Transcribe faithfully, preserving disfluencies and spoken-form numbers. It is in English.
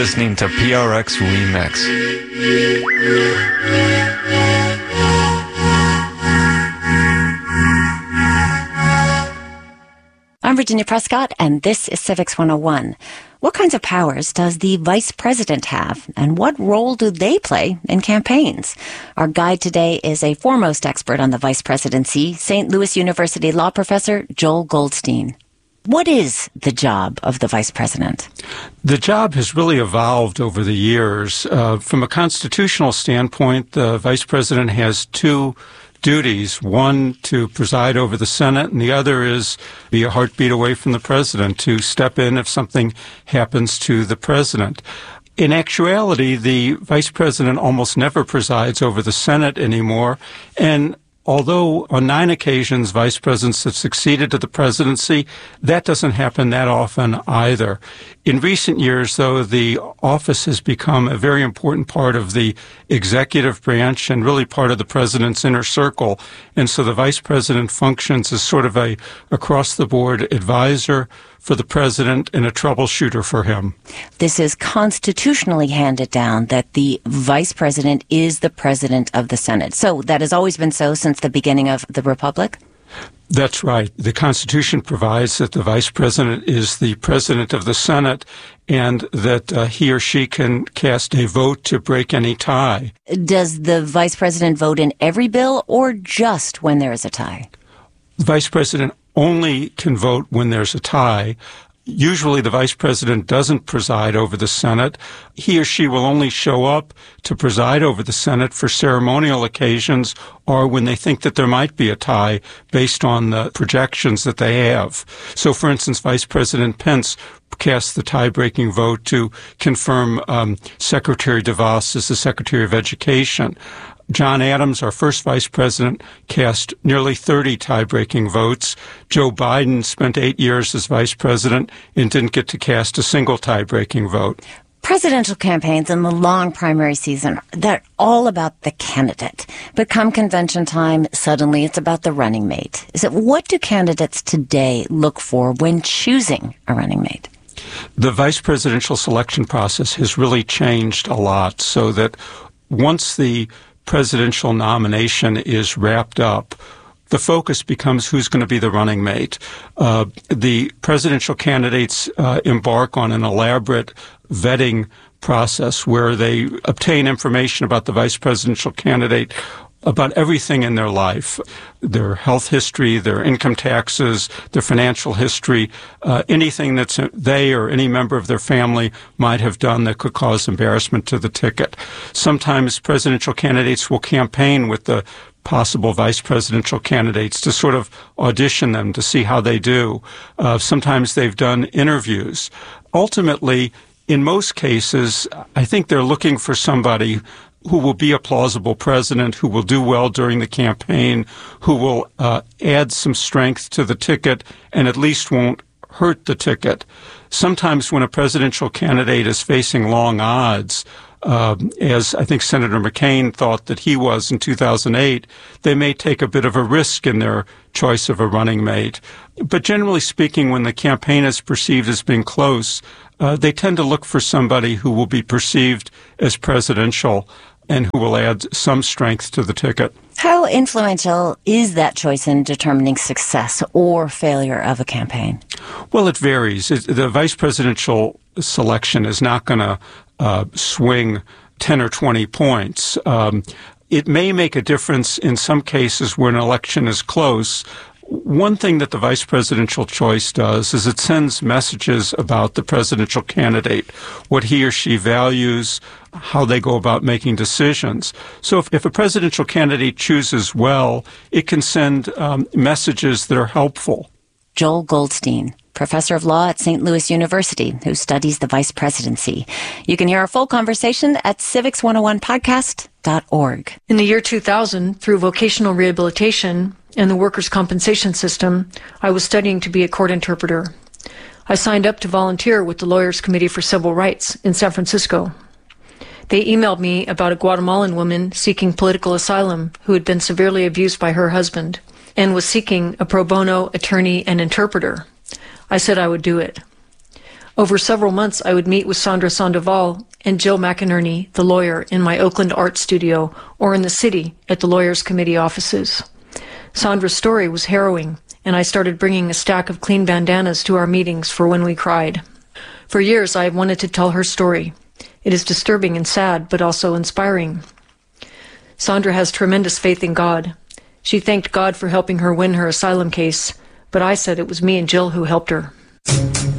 listening to P R X Remix. I'm Virginia Prescott, and this is Civics one oh one. What kinds of powers does the vice president have, and what role do they play in campaigns? Our guide today is a foremost expert on the vice presidency, Saint Louis University law professor Joel Goldstein. What is the job of the vice president? The job has really evolved over the years. Uh, from a constitutional standpoint, the vice president has two duties, one to preside over the Senate, and the other is be a heartbeat away from the president, to step in if something happens to the president. In actuality, the vice president almost never presides over the Senate anymore, and although on nine occasions vice presidents have succeeded to the presidency, that doesn't happen that often either. In recent years, though, the office has become a very important part of the executive branch and really part of the president's inner circle. And so the vice president functions as sort of a across-the-board advisor for the president and a troubleshooter for him. This is constitutionally handed down that the vice president is the president of the Senate. So that has always been so since the beginning of the Republic? That's right. The Constitution provides that the vice president is the president of the Senate and that uh, he or she can cast a vote to break any tie. Does the vice president vote in every bill or just when there is a tie? The vice president only can vote when there's a tie. Usually the vice president doesn't preside over the Senate. He or she will only show up to preside over the Senate for ceremonial occasions or when they think that there might be a tie based on the projections that they have. So, for instance, Vice President Pence cast the tie-breaking vote to confirm um, Secretary DeVos as the Secretary of Education. John Adams, our first vice president, cast nearly thirty tie-breaking votes. Joe Biden spent eight years as vice president and didn't get to cast a single tie-breaking vote. Presidential campaigns in the long primary season, they're all about the candidate. But come convention time, suddenly it's about the running mate. Is it, what do candidates today look for when choosing a running mate? The vice presidential selection process has really changed a lot, so that once the presidential nomination is wrapped up, the focus becomes who's going to be the running mate. Uh, the presidential candidates uh, embark on an elaborate vetting process where they obtain information about the vice presidential candidate about everything in their life, their health history, their income taxes, their financial history, uh, anything that they or any member of their family might have done that could cause embarrassment to the ticket. Sometimes presidential candidates will campaign with the possible vice presidential candidates to sort of audition them to see how they do. Uh, sometimes they've done interviews. Ultimately, in most cases, I think they're looking for somebody who will be a plausible president, who will do well during the campaign, who will uh, add some strength to the ticket and at least won't hurt the ticket. Sometimes when a presidential candidate is facing long odds, uh, as I think Senator McCain thought that he was in two thousand eight, they may take a bit of a risk in their choice of a running mate. But generally speaking, when the campaign is perceived as being close, uh, they tend to look for somebody who will be perceived as presidential and who will add some strength to the ticket. How influential is that choice in determining success or failure of a campaign? Well, it varies. It, the vice presidential selection is not going to uh, swing ten or twenty points. Um, it may make a difference in some cases where an election is close. One thing that the vice presidential choice does is it sends messages about the presidential candidate, what he or she values, how they go about making decisions. So if, if a presidential candidate chooses well, it can send um, messages that are helpful. Joel Goldstein, professor of law at Saint Louis University, who studies the vice presidency. You can hear our full conversation at civics one oh one podcast dot org. In the year two thousand, through vocational rehabilitation and the workers' compensation system, I was studying to be a court interpreter. I signed up to volunteer with the Lawyers Committee for Civil Rights in San Francisco. They emailed me about a Guatemalan woman seeking political asylum who had been severely abused by her husband and was seeking a pro bono attorney and interpreter. I said I would do it. Over several months, I would meet with Sandra Sandoval and Jill McInerney, the lawyer, in my Oakland art studio or in the city at the Lawyers Committee offices. Sandra's story was harrowing, and I started bringing a stack of clean bandanas to our meetings for when we cried. For years, I have wanted to tell her story. It is disturbing and sad, but also inspiring. Sandra has tremendous faith in God. She thanked God for helping her win her asylum case, but I said it was me and Jill who helped her.